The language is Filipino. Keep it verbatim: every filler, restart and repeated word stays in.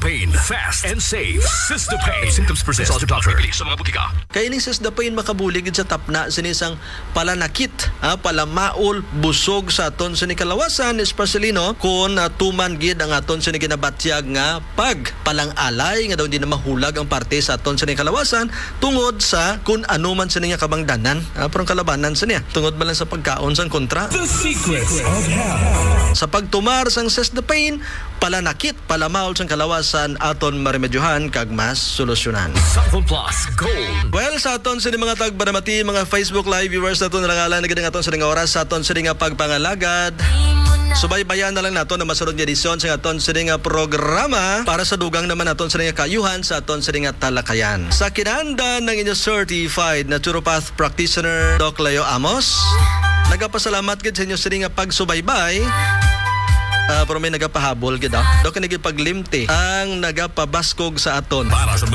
Pain. Fast and safe. Sistapain. Symptoms persist. Consult your doctor sa mga butika. Kaya ining Sistapain makabulig sa tapna sinisang palanakit, ha, palamaol, busog sa aton sa kalawasan, especially no, kung uh, tuman gid ang aton sa ginabatyag nga pag palang alay nga daw hindi na mahulag ang parte sa aton sa kalawasan tungod sa kung ano man sa niya kabangdanan, ha, parang kalabanan sa niya. Tungod ba lang sa pagkaon sang kontra. The secrets of health. Sa pagtumar sang Sistapain, palanakit, palamaol sang kalawasan aton maremedyohan kag mas solusyonan. Southern Plus Gold. Well, sa aton sa mga tagbanamati, mga Facebook Live viewers naton nalangalan na gid aton sa nga oras sa aton sa nga pagpangalagad. Subaybayan na lang naton na masunod nga edisyon sa aton sa nga programa para sa dugang naman aton sa nga kayuhan sa aton sa nga talakayan. Sa kinahanglan ng inyo certified naturopath practitioner Doc Leo Amos, nagapasalamat gid sa inyo sa nga pagsubaybay. Uh, pero may nagapahabol gid ah. Do ka nagipaglimti ang nagapabaskog sa aton. Para sa mga